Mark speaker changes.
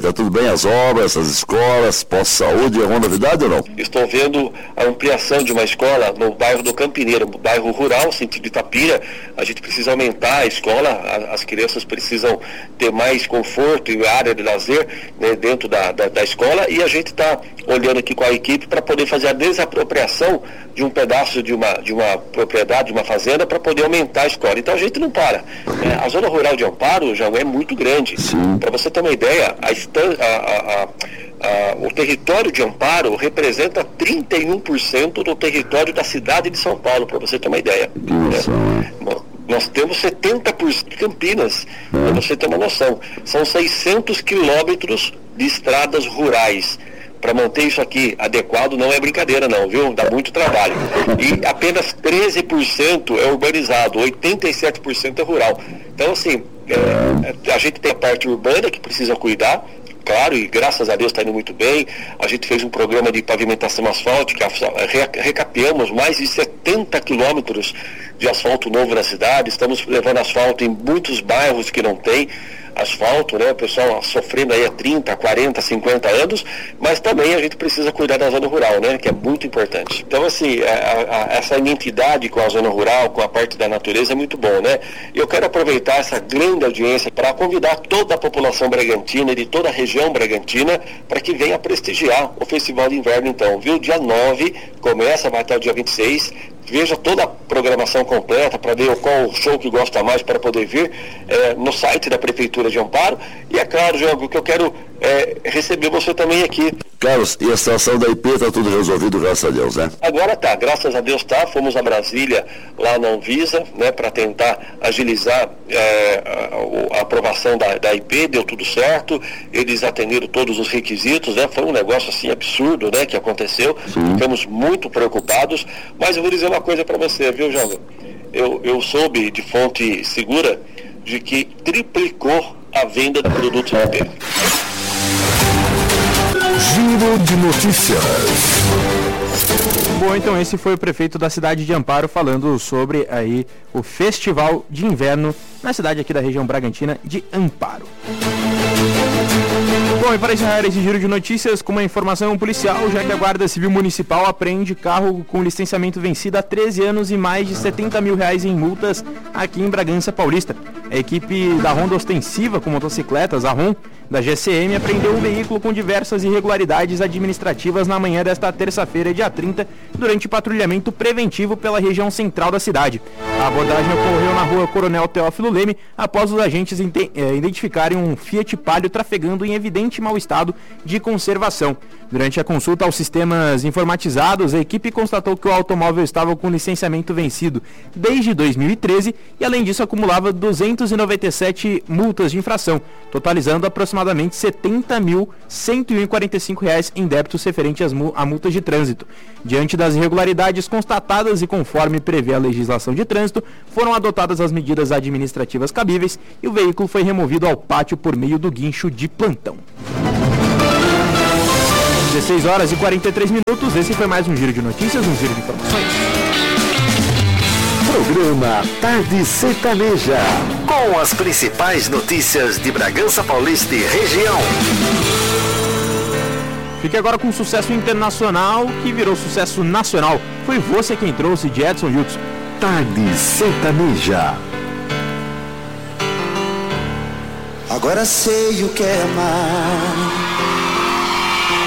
Speaker 1: Está tudo bem as obras, as escolas, pós-saúde, alguma novidade ou não?
Speaker 2: Estou vendo a ampliação de uma escola no bairro do Campineiro, bairro rural, sentido Itapira. A gente precisa aumentar a escola, as crianças precisam ter mais conforto e área de lazer, né, dentro da escola, e a gente está olhando aqui com a equipe para poder fazer a desapropriação de um pedaço de uma propriedade, de uma fazenda, para poder aumentar a escola. Então a gente não para. A zona rural de Amparo já é muito grande. Para você ter uma ideia, o território de Amparo representa 31% do território da cidade de São Paulo, para você ter uma ideia. Nós temos 70% de Campinas, para você ter uma noção. São 600 quilômetros de estradas rurais. Para manter isso aqui adequado não é brincadeira não, viu? Dá muito trabalho. E apenas 13% é urbanizado, 87% é rural. Então, assim, a gente tem a parte urbana que precisa cuidar, claro, e graças a Deus está indo muito bem. A gente fez um programa de pavimentação asfáltica, recapeamos mais de 70 quilômetros de asfalto novo na cidade, estamos levando asfalto em muitos bairros que não tem asfalto, né? O pessoal sofrendo aí há 30, 40, 50 anos, mas também a gente precisa cuidar da zona rural, né? Que é muito importante. Então, assim, essa identidade com a zona rural, com a parte da natureza é muito bom, né? Eu quero aproveitar essa grande audiência para convidar toda a população bragantina e de toda a região bragantina para que venha prestigiar o Festival de Inverno, então, viu? Dia 9, começa, vai até o dia 26, veja toda a programação completa para ver qual o show que gosta mais para poder vir no site da Prefeitura de Amparo. E é claro, João, que eu quero receber você também aqui.
Speaker 1: Carlos, e a situação da IP está tudo resolvido, graças a Deus, né?
Speaker 2: Agora tá, graças a Deus tá. Fomos a Brasília, lá na Anvisa, né, para tentar agilizar a aprovação da IP, deu tudo certo, eles atenderam todos os requisitos, né? Foi um negócio assim absurdo, né, que aconteceu. Ficamos muito preocupados, mas eu vou dizer uma coisa para você, viu, João? Eu soube de fonte segura de que triplicou a venda de produtos da IP.
Speaker 3: Giro de notícias.
Speaker 4: Bom, então esse foi o prefeito da cidade de Amparo falando sobre aí o Festival de Inverno na cidade aqui da região Bragantina de Amparo. Bom, e para encerrar esse giro de notícias, com uma informação policial, já que a Guarda Civil Municipal apreende carro com licenciamento vencido há 13 anos e mais de R$70 mil em multas aqui em Bragança Paulista. A equipe da Ronda Ostensiva com motocicletas, a ROM, da GCM, apreendeu um veículo com diversas irregularidades administrativas na manhã desta terça-feira, dia 30, durante patrulhamento preventivo pela região central da cidade. A abordagem ocorreu na rua Coronel Teófilo Leme, após os agentes identificarem um Fiat Palio trafegando em evidente mau estado de conservação. Durante a consulta aos sistemas informatizados, a equipe constatou que o automóvel estava com licenciamento vencido desde 2013 e, além disso, acumulava 297 multas de infração, totalizando aproximadamente R$70.145 em débitos referentes a multas de trânsito. Diante das irregularidades constatadas e conforme prevê a legislação de trânsito, foram adotadas as medidas administrativas cabíveis e o veículo foi removido ao pátio por meio do guincho de plantão. 16 horas e 43 minutos, esse foi mais um Giro de Notícias, um Giro de Informações.
Speaker 3: Programa Tarde Sertaneja, com as principais notícias de Bragança Paulista e região.
Speaker 4: Fique agora com um sucesso internacional que virou sucesso nacional. Foi você quem trouxe, de Edson Hudson.
Speaker 3: Tarde Sertaneja.
Speaker 5: Agora sei o que é amar.